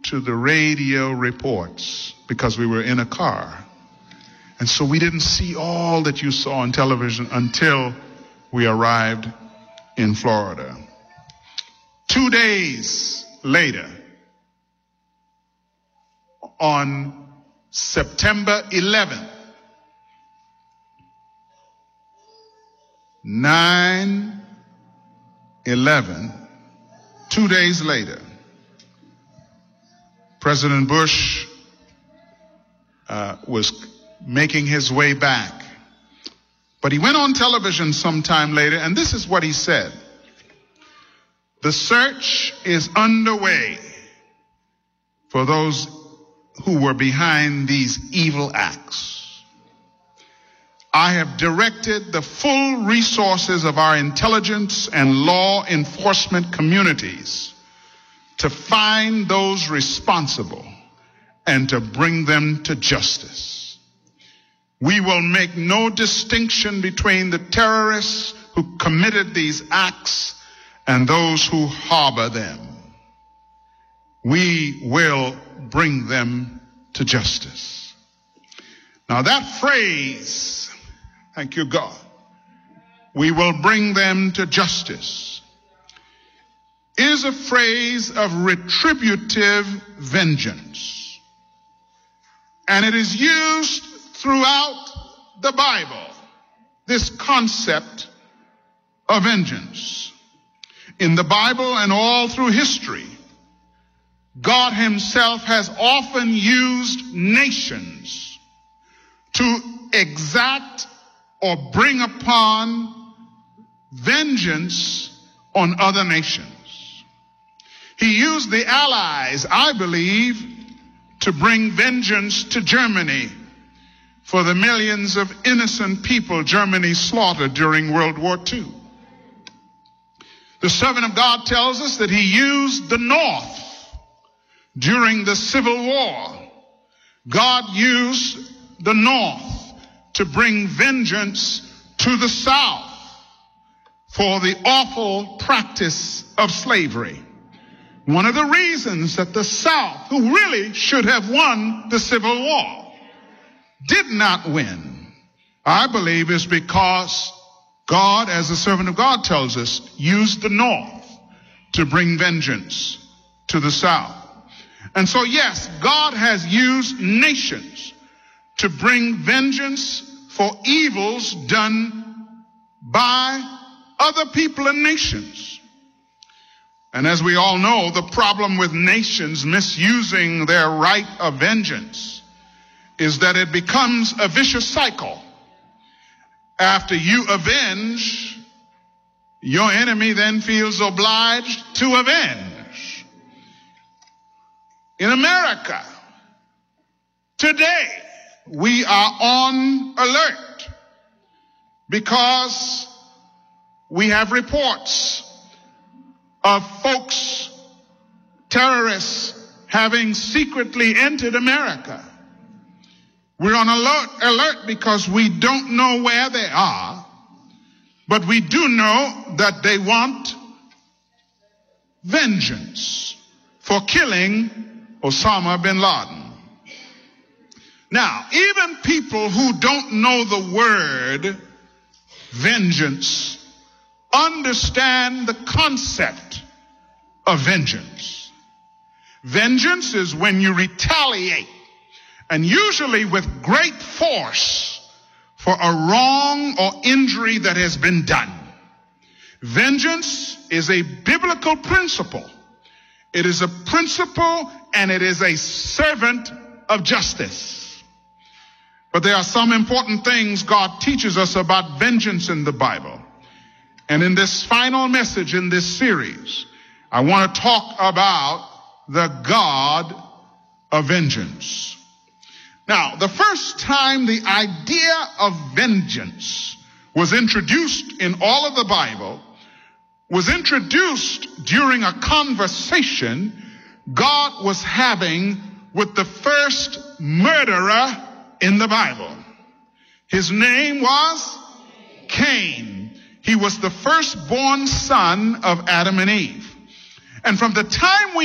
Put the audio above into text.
to the radio reports because we were in a car. And so we didn't see all that you saw on television until we arrived in Florida. 2 days later, on September 11th, 9/11, 2 days later, President Bush was making his way back. But he went on television sometime later, and this is what he said. The search is underway for those who were behind these evil acts. I have directed the full resources of our intelligence and law enforcement communities to find those responsible and to bring them to justice. We will make no distinction between the terrorists who committed these acts and those who harbor them. We will bring them to justice. Now that phrase, thank you, God, we will bring them to justice, is a phrase of retributive vengeance. And it is used throughout the Bible, this concept of vengeance. In the Bible and all through history, God himself has often used nations to exact or bring upon vengeance on other nations. He used the Allies, I believe, to bring vengeance to Germany for the millions of innocent people Germany slaughtered during World War II. The servant of God tells us that he used the North during the Civil War. God used the North to bring vengeance to the South for the awful practice of slavery. One of the reasons that the South, who really should have won the Civil War, did not win, I believe, is because God, as the servant of God tells us, used the North to bring vengeance to the South. And so, yes, God has used nations to bring vengeance for evils done by other people and nations. And as we all know, the problem with nations misusing their right of vengeance is that it becomes a vicious cycle. After you avenge, your enemy then feels obliged to avenge. In America, today, we are on alert because we have reports of folks, terrorists, having secretly entered America. We're on alert because we don't know where they are, but we do know that they want vengeance for killing Osama bin Laden. Now, even people who don't know the word vengeance understand the concept of vengeance. Vengeance is when you retaliate, and usually with great force, for a wrong or injury that has been done. Vengeance is a biblical principle. It is a principle and it is a servant of justice. But there are some important things God teaches us about vengeance in the Bible. And in this final message in this series, I want to talk about the God of vengeance. Now, the first time the idea of vengeance was introduced in all of the Bible was introduced during a conversation God was having with the first murderer in the Bible. His name was Cain. He was the firstborn son of Adam and Eve. And from the time we